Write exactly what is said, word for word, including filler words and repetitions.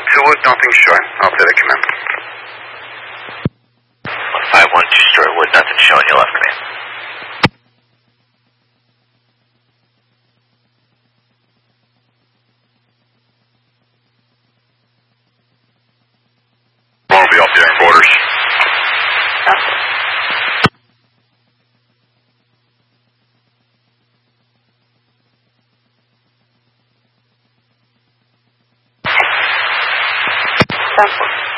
two Wood, nothing showing. I'll take the command. one five one, two-story Wood, nothing showing. You'll have command. I'll be off the air quarters. Sample.